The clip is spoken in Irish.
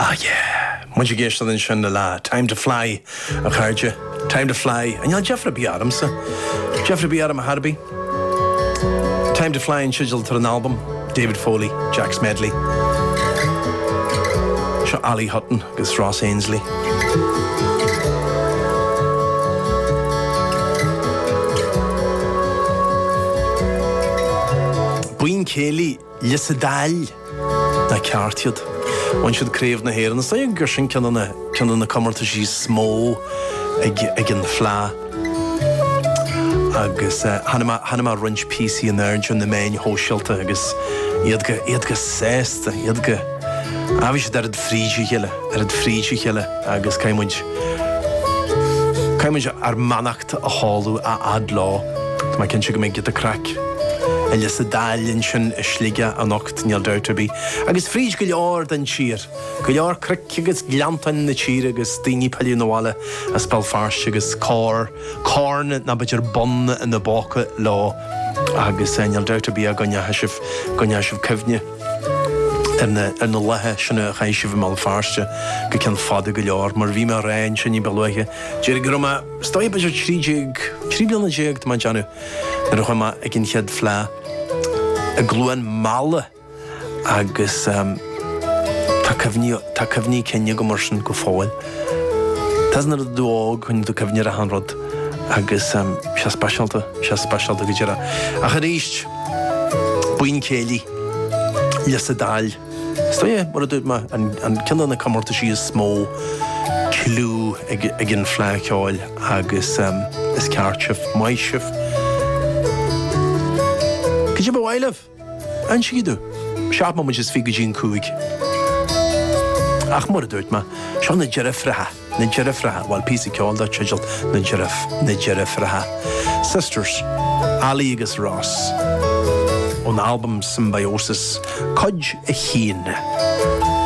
yeah. Much against than Shandala. Time to fly. A charge. Time to fly. And you'll Jeffrey B. Adams. Jeffrey B. Adam Harby. Time to fly and scheduled to an album. David Foley, Jack Smedley. Ali Hutton, gus Ross Ainsley. Buin Kelly, Lissadal, na Cartiad. One should crave na hair, and it's like a gershon can on the comer to she's small again fla. Agus Hanama runch PC and urge on the main whole shelter. Agus Yadga sesta, Yadga. Avish that at Frigi Hilla, Agus Kaimuj Armanacht a Hallu a Adlaw. My kinship make get a crack. And yes, the Dalian a Schliga a Nocht near Derby. Agus Frige Gillar than cheer. Gillar crick gets Glanton the cheer, Agus Dini Palionawala, a spell farshigus corn, Nabajer Bun and the Boca law. Agus and you'll Derby a Gunyashif Kevnia. En de lehe sinna chaisih mal farste go can fada go leor mar bhí mar rain sinní beluige Jerry groma stoi be trí bliana jéag man janu ar chuma ag in chead flá a gluan mala agus tá cefní cenne go mar sin go fáil Tás na dóg chun do cefní a hanrod agus se spasialta go dtíra a charíist buin céili Lissadal Stoye, what I do ma and kinda na comorta she is small clue again flag oil agus is carchif my shift. Could you be wild and she do sharp mama just figure Jean Kuig Ach more do it ma Sean the Jerefraha while PC called that chujal the Jerefraha Sisters Ali agus Ross on album Symbiosis Codge a Heen